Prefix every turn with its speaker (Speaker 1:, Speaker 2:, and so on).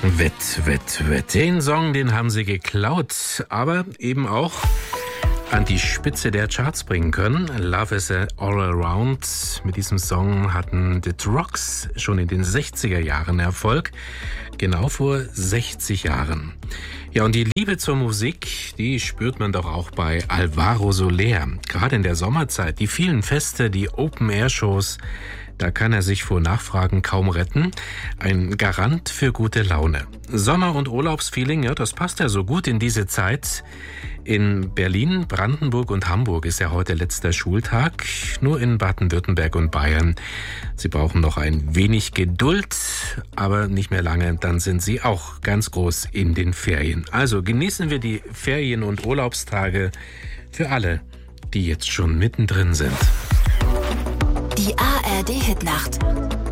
Speaker 1: Wett. Den Song, den haben sie geklaut, aber eben auch an die Spitze der Charts bringen können. Love is all around. Mit diesem Song hatten The Rocks schon in den 60er Jahren Erfolg. Genau vor 60 Jahren. Ja, und die Liebe zur Musik, die spürt man doch auch bei Alvaro Soler. Gerade in der Sommerzeit, die vielen Feste, die Open-Air-Shows, da kann er sich vor Nachfragen kaum retten. Ein Garant für gute Laune. Sommer- und Urlaubsfeeling, ja, das passt ja so gut in diese Zeit. In Berlin, Brandenburg und Hamburg ist ja heute letzter Schultag. Nur in Baden-Württemberg und Bayern. Sie brauchen noch ein wenig Geduld, aber nicht mehr lange. Dann sind Sie auch ganz groß in den Ferien. Also genießen wir die Ferien- und Urlaubstage für alle, die jetzt schon mittendrin sind.
Speaker 2: Die ARD-Hitnacht.